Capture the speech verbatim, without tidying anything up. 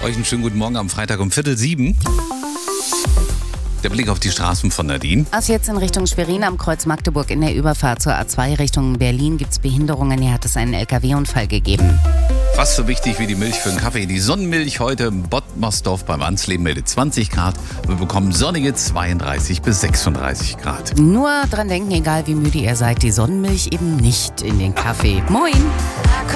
Euch einen schönen guten Morgen am Freitag um Viertel sieben. Der Blick auf die Straßen von Nadine. Also jetzt in Richtung Schwerin am Kreuz Magdeburg in der Überfahrt zur A zwei Richtung Berlin gibt es Behinderungen. Hier hat es einen L K W-Unfall gegeben. Fast so wichtig wie die Milch für den Kaffee. Die Sonnenmilch heute im Bottmersdorf beim Wansleben meldet zwanzig Grad. Wir bekommen sonnige zweiunddreißig bis sechsunddreißig Grad. Nur dran denken, egal wie müde ihr seid, die Sonnenmilch eben nicht in den Kaffee. Moin!